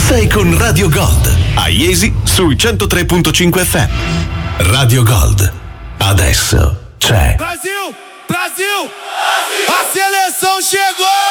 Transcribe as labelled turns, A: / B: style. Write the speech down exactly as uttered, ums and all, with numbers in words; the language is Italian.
A: sei con Radio Gold, a Iesi sui centotré virgola cinque F M. Radio Gold, adesso c'è.
B: Brasil, Brasil, a seleção chegou!